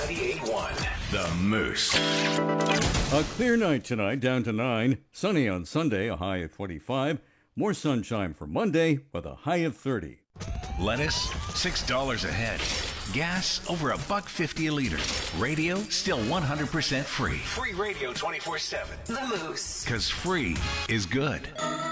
98.1 The Moose. A clear night tonight, down to 9. Sunny on Sunday, a high of 25. More sunshine for Monday with a high of 30. Lettuce, $6 a head. Gas, over $1.50 a liter. Radio, still 100% free. Free radio 24/7. The Moose. Because free is good.